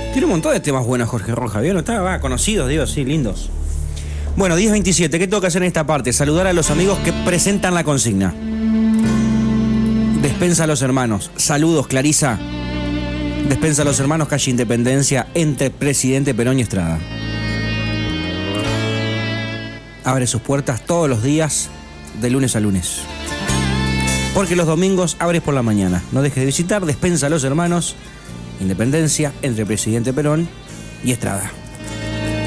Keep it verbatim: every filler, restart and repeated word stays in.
Tiene un montón de temas buenos Jorge Rojas, ¿vieron? Está, va, conocidos, digo, sí, lindos. Bueno, diez veintisiete, ¿qué tengo que hacer en esta parte? Saludar a los amigos que presentan la consigna. Despensa a los hermanos. Saludos, Clarisa. Despensa a los hermanos, calle Independencia, entre Presidente Perón y Estrada. Abre sus puertas todos los días, de lunes a lunes. Porque los domingos abres por la mañana. No dejes de visitar Despensa a los hermanos, Independencia, entre Presidente Perón y Estrada.